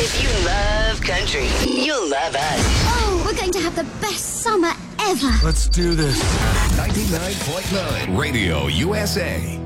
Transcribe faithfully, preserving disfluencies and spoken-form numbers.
If you love country, you'll love us. Oh, we're going to have the best summer ever. Let's do this. ninety-nine point nine Radio U S A.